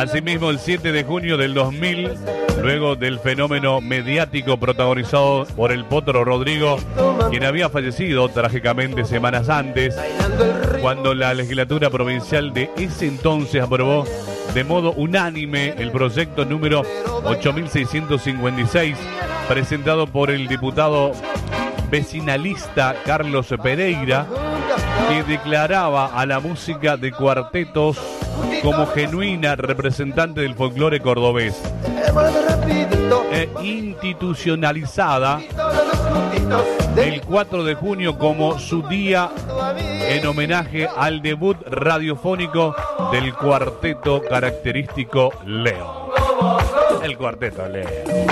Asimismo, el 7 de junio del 2000, luego del fenómeno mediático protagonizado por el Potro Rodrigo, quien había fallecido trágicamente semanas antes, cuando la legislatura provincial de ese entonces aprobó de modo unánime el proyecto número 8656, presentado por el diputado vecinalista Carlos Pereira, que declaraba a la música de cuartetos como genuina representante del folclore cordobés e institucionalizada el 4 de junio como su día en homenaje al debut radiofónico del cuarteto característico Leo. El cuarteto Leo.